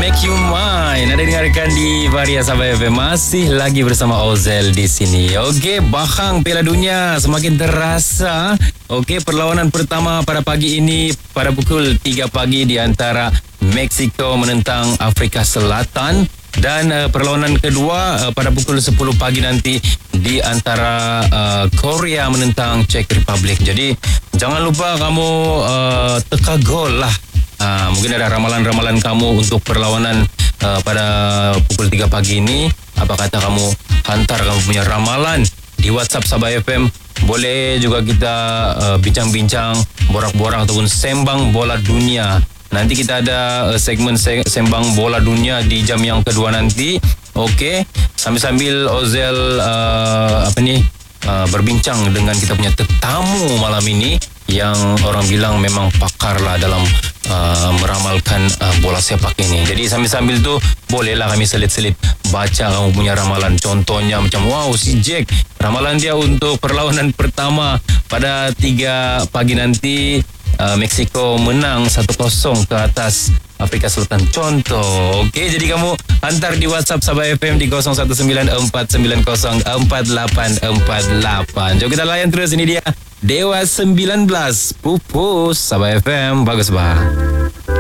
Make You Mine. Ada dengarkan di Varia Sabah FM. Masih lagi bersama Ozel di sini. Okey, bahang Piala Dunia semakin terasa. Okey, perlawanan pertama pada pagi ini pada pukul 3 pagi di antara Mexico menentang Afrika Selatan. Dan perlawanan kedua pada pukul 10 pagi nanti di antara Korea menentang Czech Republic. Jadi jangan lupa kamu teka gol lah. Mungkin ada ramalan-ramalan kamu untuk perlawanan pada pukul 3 pagi ini. Apa kata kamu hantar kamu punya ramalan di WhatsApp Sabah FM. Boleh juga kita bincang-bincang, borak-borak ataupun sembang bola dunia. Nanti kita ada segmen sembang bola dunia di jam yang kedua nanti. Okey, sambil-sambil Ozel berbincang dengan kita punya tetamu malam ini yang orang bilang memang pakar lah dalam meramalkan bola sepak ini. Jadi sambil-sambil tu bolehlah kami selit-selit baca kamu punya ramalan. Contohnya macam wow, si Jack ramalan dia untuk perlawanan pertama pada 3 pagi nanti Mexico menang 1-0 ke atas Afrika Selatan. Contoh. Okey, jadi kamu hantar di WhatsApp Sabah FM di 0194904848. Jom kita layan terus. Ini dia Dewa 19 Pupus Sabah FM. Bagus bah.